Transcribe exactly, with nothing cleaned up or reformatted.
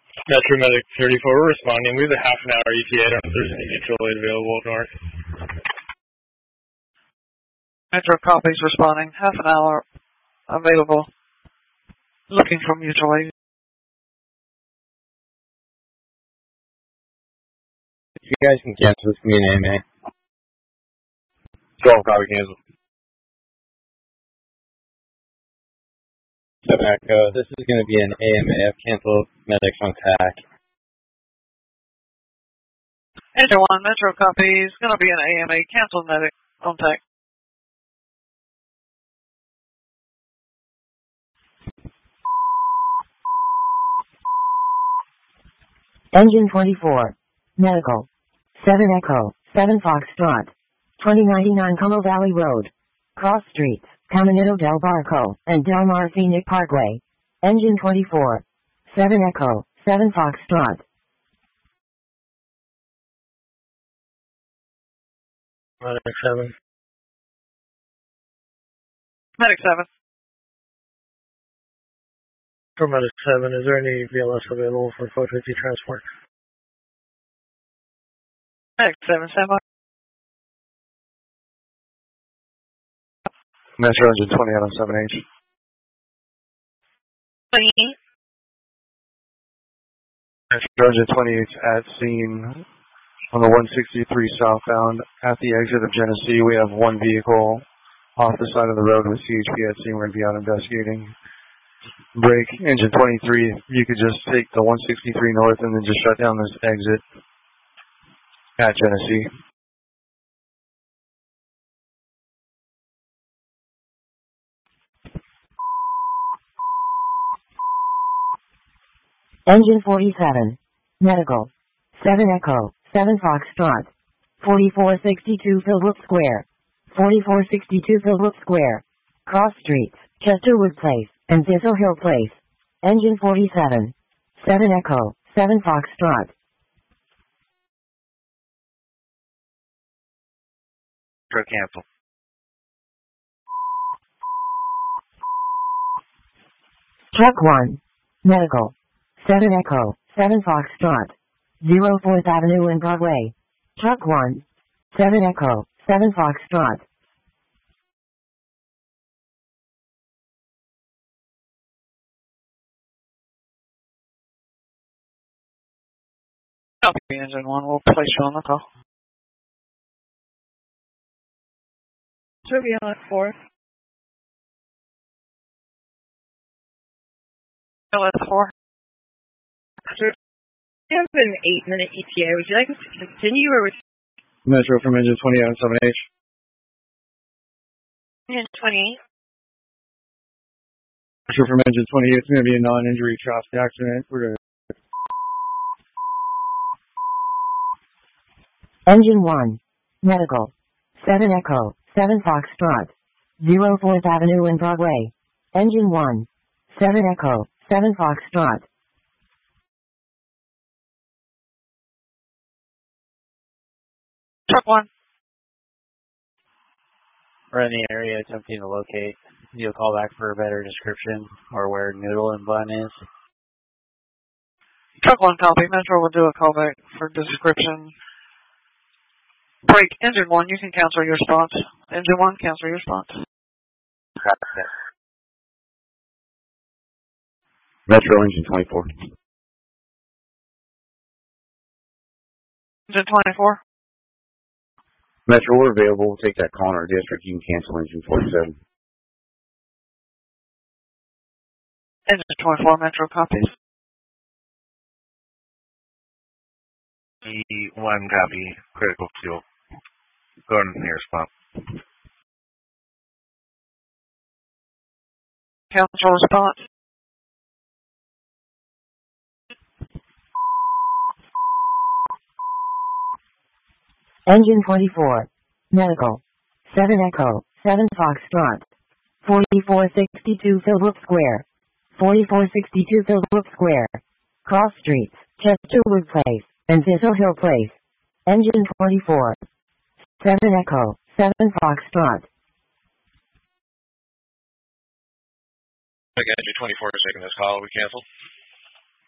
Metro Medic thirty-four, we're responding. We have a half an hour E T A. I don't know if there's any control aid available up north. Metro copies responding. Half an hour available. Looking for mutual aid. You guys can cancel. This can be an A M A. twelve copy cancel. seven Echo, this is going to be an A M A. I've canceled medics on T A C. Engine one, Metro copies. Going to be an A M A. Cancel medic on T A C. Engine twenty-four. Medical. seven Echo, seven Foxtrot. twenty ninety-nine Como Valley Road. Cross Streets, Caminito del Barco, and Del Mar Phoenix Parkway. Engine twenty-four. seven Echo, seven Foxtrot. Medic seven. Medic seven. For Medic seven, is there any V L S available for four fifty transport? Medic seven, stand by. Metro Engine twenty out on seven H. twenty. Metro Engine twenty-eight at scene on the one sixty-three southbound at the exit of Genesee. We have one vehicle off the side of the road with C H P at scene. We're going to be out investigating. Break, Engine twenty-three, you could just take the one sixty-three north and then just shut down this exit at Genesee. Engine forty-seven. Medical. seven Echo, seven Foxtrot. forty-four sixty-two Philbrook Square. forty-four sixty-two Philbrook Square. Cross Streets, Chesterwood Place, and Thistle Hill Place. Engine forty-seven. seven Echo, seven Foxtrot. For cancel. Truck one. Medical. seven Echo, seven Foxtrot. oh fourth Avenue and Broadway. Truck one. seven Echo, seven Foxtrot. Copy, Engine one. We'll place you on the call. Turbulent four. L S four. We have an eight minute E T A. Would you like us to continue or would Metro from Engine twenty out on seven H. Engine twenty-eight? Metro from Engine twenty-eight, it's going to be a non-injury traffic accident. We're going to Engine one. Medical. seven Echo, seven Foxtrot. oh fourth Avenue and Broadway. Engine one. seven Echo, seven Foxtrot. Truck one. We're in the area attempting to locate. You'll call back for a better description or where Noodle and Bun is. Truck one copy. Metro will do a callback for description. Break. Engine one, you can cancel your response. Engine one, cancel your response. Metro Engine twenty-four. Engine twenty-four. Metro, we're available. We'll take that call in our district. You can cancel Engine forty-seven. Engine twenty-four, Metro copies. E one copy. Critical fuel. Going in your spot. Cancel response. Engine twenty-four. Medical. seven Echo, seven Foxtrot. forty-four sixty-two Philbrook Square. forty-four sixty-two Philbrook Square. Cross Streets, Chesterwood Place, and Thistle Hill Place. Engine twenty-four. seven Echo, seven Foxtrot. Engine twenty-four is taking this call. We cancel.